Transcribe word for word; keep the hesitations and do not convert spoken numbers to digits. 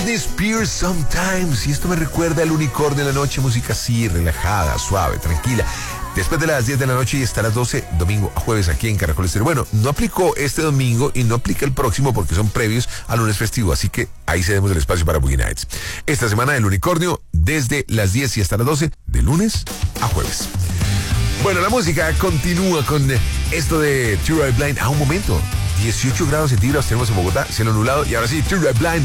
Britney Spears Sometimes. Y esto me recuerda al unicornio de la noche, música así, relajada, suave, tranquila. Después de las diez de la noche y hasta las doce, domingo a jueves aquí en Caracol Estéreo. Bueno, no aplicó este domingo y no aplica el próximo porque son previos al lunes festivo, así que ahí cedemos el espacio para Boogie Nights. Esta semana el unicornio desde las diez y hasta las doce, de lunes a jueves. Bueno, la música continúa con esto de Two Right Blind. A un momento, dieciocho grados centígrados tenemos en Bogotá, cielo nublado. Y ahora sí, Two Right Blind,